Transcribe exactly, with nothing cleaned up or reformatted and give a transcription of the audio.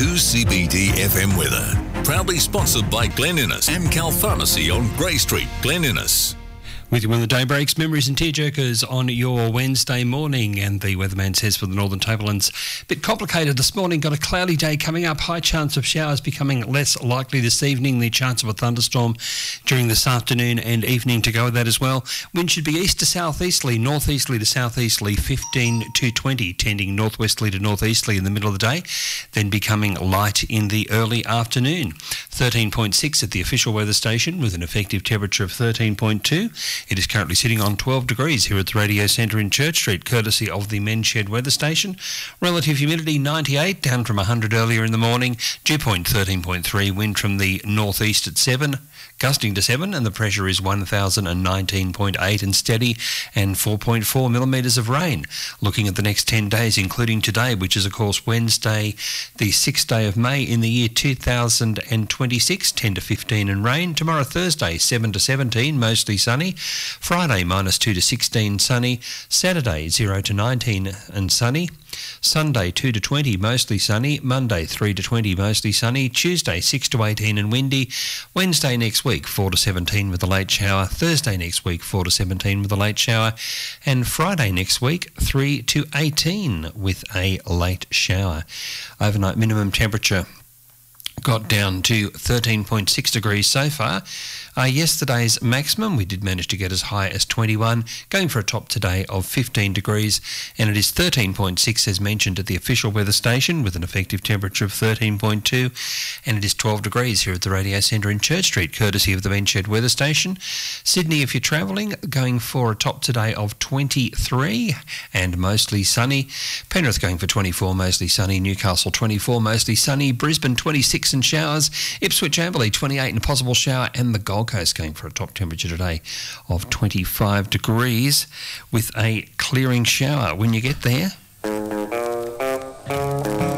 two C B D F M weather. Proudly sponsored by Glen Innes, Amcal Pharmacy on Grey Street, Glen Innes. With you when the day breaks, memories and tearjerkers on your Wednesday morning. And the weatherman says for the Northern Tablelands, a bit complicated this morning. Got a cloudy day coming up. High chance of showers becoming less likely this evening. The chance of a thunderstorm during this afternoon and evening to go with that as well. Wind should be east to southeasterly, northeasterly to southeasterly, fifteen to twenty, tending northwesterly to northeasterly in the middle of the day, then becoming light in the early afternoon. thirteen point six at the official weather station with an effective temperature of thirteen point two. It is currently sitting on twelve degrees here at the Radio Centre in Church Street, courtesy of the Men's Shed weather station. Relative humidity ninety-eight, down from one hundred earlier in the morning. Dew point thirteen point three, wind from the northeast at seven, gusting to seven, and the pressure is one thousand nineteen point eight and steady, and four point four millimetres of rain. Looking at the next ten days, including today, which is of course Wednesday, the sixth day of May in the year two thousand twenty-six, ten to fifteen and rain. Tomorrow Thursday, seven to seventeen, mostly sunny. Friday, minus two to sixteen, sunny. Saturday, zero to nineteen and sunny. Sunday, two to twenty, mostly sunny. Monday, three to twenty, mostly sunny. Tuesday, six to eighteen and windy. Wednesday next week, four to seventeen with a late shower. Thursday next week, four to seventeen with a late shower. And Friday next week, three to eighteen with a late shower. Overnight minimum temperature got down to thirteen point six degrees so far. Uh, yesterday's maximum, we did manage to get as high as twenty-one, going for a top today of fifteen degrees, and it is thirteen point six as mentioned at the official weather station with an effective temperature of thirteen point two, and it is twelve degrees here at the Radio Centre in Church Street, courtesy of the Men's Shed weather station. Sydney, if you're travelling, going for a top today of twenty-three and mostly sunny. Penrith going for twenty-four, mostly sunny. Newcastle twenty-four, mostly sunny. Brisbane twenty-six and showers. Ipswich Amberley twenty-eight and a possible shower, and the Gold Coast going for a top temperature today of twenty-five degrees with a clearing shower when you get there.